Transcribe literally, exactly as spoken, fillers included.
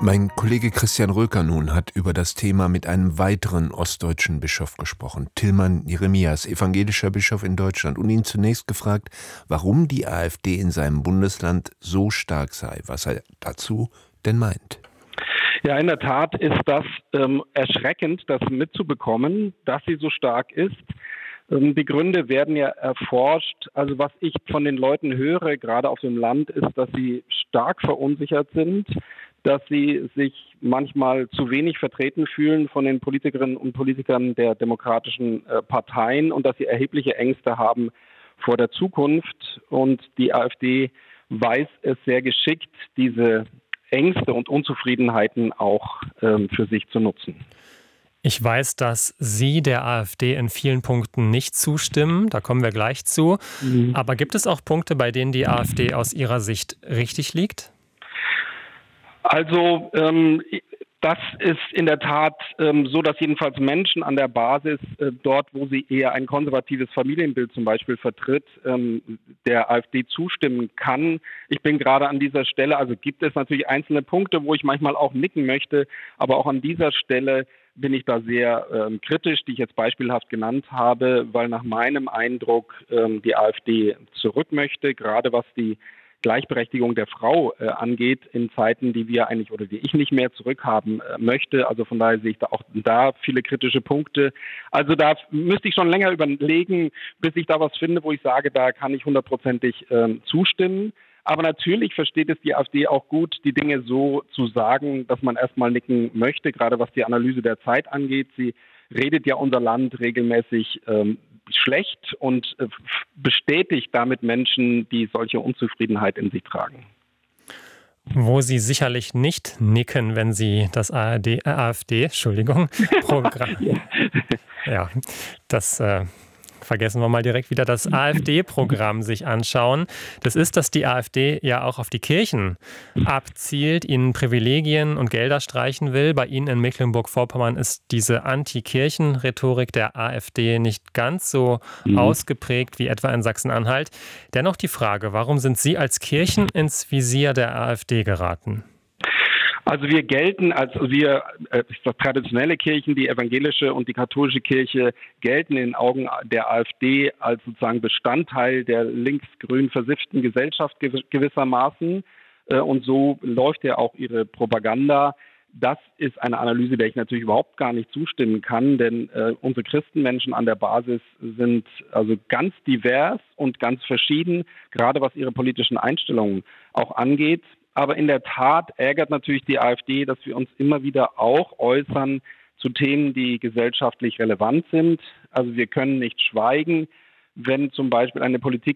Mein Kollege Christian Röker nun hat über das Thema mit einem weiteren ostdeutschen Bischof gesprochen, Tilman Jeremias, evangelischer Bischof in Deutschland, und ihn zunächst gefragt, warum die AfD in seinem Bundesland so stark sei, was er dazu denn meint. Ja, in der Tat ist das ähm, erschreckend, das mitzubekommen, dass sie so stark ist. Ähm, die Gründe werden ja erforscht. Also was ich von den Leuten höre, gerade auf dem Land, ist, dass sie stark verunsichert sind, dass sie sich manchmal zu wenig vertreten fühlen von den Politikerinnen und Politikern der demokratischen äh, Parteien und dass sie erhebliche Ängste haben vor der Zukunft. Und die AfD weiß es sehr geschickt, diese Ängste und Unzufriedenheiten auch ähm, für sich zu nutzen. Ich weiß, dass Sie der AfD in vielen Punkten nicht zustimmen, da kommen wir gleich zu. Mhm. Aber gibt es auch Punkte, bei denen die AfD aus Ihrer Sicht richtig liegt? Also ähm, das ist in der Tat ähm, so, dass jedenfalls Menschen an der Basis, äh, dort wo sie eher ein konservatives Familienbild zum Beispiel vertritt, ähm, der AfD zustimmen kann. Ich bin gerade an dieser Stelle, also gibt es natürlich einzelne Punkte, wo ich manchmal auch nicken möchte, aber auch an dieser Stelle bin ich da sehr ähm, kritisch, die ich jetzt beispielhaft genannt habe, weil nach meinem Eindruck ähm, die AfD zurück möchte, gerade was die Gleichberechtigung der Frau äh, angeht, in Zeiten, die wir eigentlich oder die ich nicht mehr zurückhaben äh, möchte. Also von daher sehe ich da auch da viele kritische Punkte. Also da müsste ich schon länger überlegen, bis ich da was finde, wo ich sage, da kann ich hundertprozentig ähm, zustimmen. Aber natürlich versteht es die AfD auch gut, die Dinge so zu sagen, dass man erstmal nicken möchte, gerade was die Analyse der Zeit angeht. Sie redet ja unser Land regelmäßig ähm, schlecht und äh, bestätigt damit Menschen, die solche Unzufriedenheit in sich tragen. Wo Sie sicherlich nicht nicken, wenn Sie das A R D, äh, AfD, Entschuldigung, Programm. ja. ja, das äh, vergessen wir mal direkt wieder, das AfD-Programm sich anschauen. Das ist, dass die AfD ja auch auf die Kirchen abzielt, ihnen Privilegien und Gelder streichen will. Bei Ihnen in Mecklenburg-Vorpommern ist diese Anti-Kirchen-Rhetorik der AfD nicht ganz so mhm. ausgeprägt wie etwa in Sachsen-Anhalt. Dennoch die Frage, warum sind Sie als Kirchen ins Visier der AfD geraten? Also wir gelten als wir äh, traditionelle Kirchen, die evangelische und die katholische Kirche, gelten in den Augen der AfD als sozusagen Bestandteil der linksgrün versifften Gesellschaft gewissermaßen. Äh, und so läuft ja auch ihre Propaganda. Das ist eine Analyse, der ich natürlich überhaupt gar nicht zustimmen kann, denn äh, unsere Christenmenschen an der Basis sind also ganz divers und ganz verschieden, gerade was ihre politischen Einstellungen auch angeht. Aber in der Tat ärgert natürlich die AfD, dass wir uns immer wieder auch äußern zu Themen, die gesellschaftlich relevant sind. Also wir können nicht schweigen, wenn zum Beispiel eine Politik